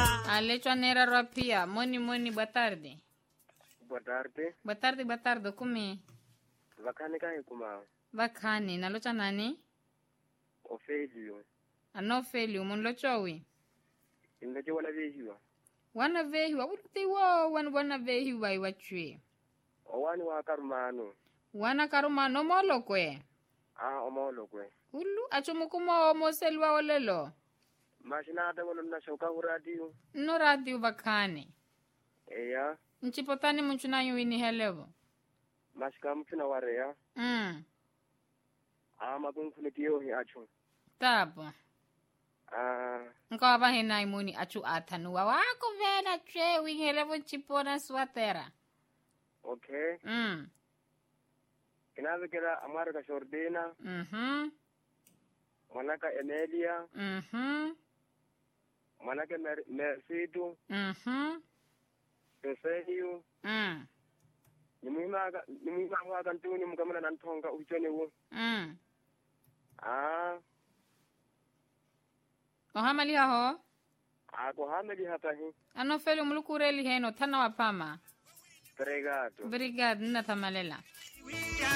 Alecho nera rapia. Moni, boa tarde. Boa tarde. Boa tarde, kumi. Vakhani kahi kuma. Vakhani, nalocha nani? Ofelio. Ano Ofelio, munlochowi. Inlejo wala vehiwa. Wana vehiwa, uti wo, wana vehiwa iwachwe. Owani wa karumano. Wana karumano molo kwe. Omolo kwe. Ulu, achumukumo moselwa olelo. Mashinata wala nashoka radio. No radio vakhani. Eya. Nchipotani munchuna yuwini helevo. Mashika mchuna wareya. Makunfunitiyo hi achu. Tabo. Nkawa hena imuni achu atanuwa. Wako vena chwe wingelevo nchipona swatera. Okay. Inavikira amarika shordina. Mwanaka Emelia. Mwanake Mercidu. Pesenyu. Nimwima waka ntuni mkamana nantonga uchone wo. Ohamali haho? Kohamali hata hi. Ano Ofelio mulukureli heno, tana wapama. Obrigado. Obrigado, nina tamalela.